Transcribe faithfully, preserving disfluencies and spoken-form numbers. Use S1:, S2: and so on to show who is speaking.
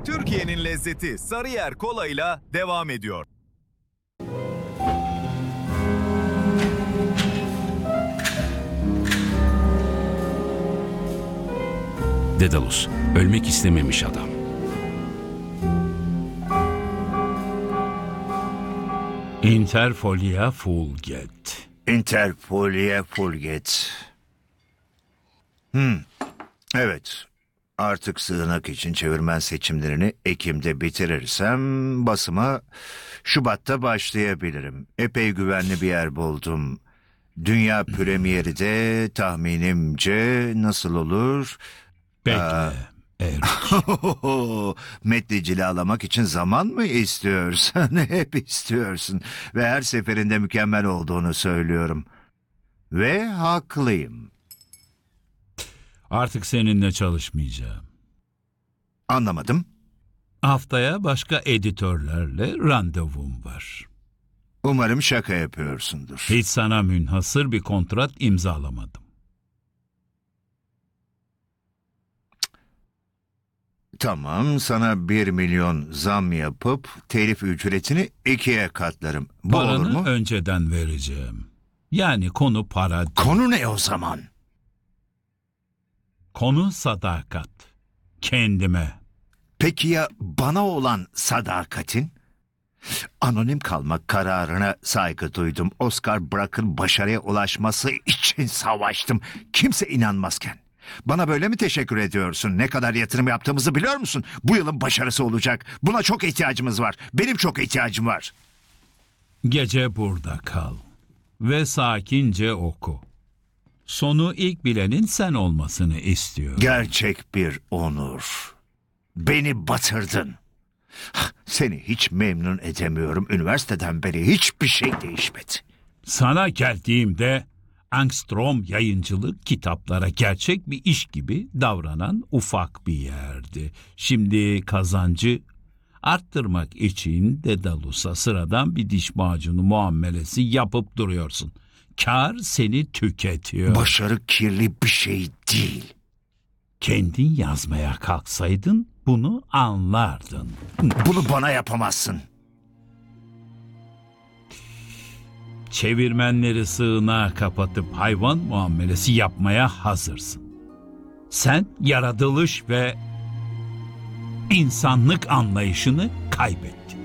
S1: Türkiye'nin lezzeti Sarıyer Kola'yla devam ediyor.
S2: Dedalus, ölmek istememiş adam. Interfolia fulget.
S3: Interfolia fulget. Hmm. Evet. Artık sığınak için çevirmen seçimlerini Ekim'de bitirirsem basıma Şubat'ta başlayabilirim. Epey güvenli bir yer buldum. Dünya premieri de tahminimce nasıl olur?
S2: Bekle, Erik.
S3: Metni cilalamak için zaman mı istiyorsun? Hep istiyorsun. Ve her seferinde mükemmel olduğunu söylüyorum. Ve haklıyım.
S2: Artık seninle çalışmayacağım.
S3: Anlamadım.
S2: Haftaya başka editörlerle randevum var.
S3: Umarım şaka yapıyorsundur.
S2: Hiç sana münhasır bir kontrat imzalamadım.
S3: Tamam, sana bir milyon zam yapıp telif ücretini ikiye katlarım. Bu olur
S2: Paranı
S3: mu?
S2: önceden vereceğim. Yani konu para değil.
S3: Konu ne o zaman?
S2: Konu sadakat. Kendime.
S3: Peki ya bana olan sadakatin? Anonim kalmak kararına saygı duydum. Oscar Brock'ın başarıya ulaşması için savaştım. Kimse inanmazken. Bana böyle mi teşekkür ediyorsun? Ne kadar yatırım yaptığımızı biliyor musun? Bu yılın başarısı olacak. Buna çok ihtiyacımız var. Benim çok ihtiyacım var.
S2: Gece burada kal. Ve sakince oku. Sonu ilk bilenin sen olmasını istiyorum.
S3: Gerçek bir onur. Beni batırdın. Seni hiç memnun edemiyorum. Üniversiteden beri hiçbir şey değişmedi.
S2: Sana geldiğimde Angstrom Yayıncılık kitaplara gerçek bir iş gibi davranan ufak bir yerdi. Şimdi kazancı arttırmak için Dedalus'a sıradan bir diş macunu muamelesi yapıp duruyorsun. Kar seni tüketiyor.
S3: Başarı kirli bir şey değil.
S2: Kendin yazmaya kalksaydın bunu anlardın.
S3: Bunu bana yapamazsın.
S2: Çevirmenleri sığınağa kapatıp hayvan muamelesi yapmaya hazırsın. Sen yaratılış ve insanlık anlayışını kaybettin.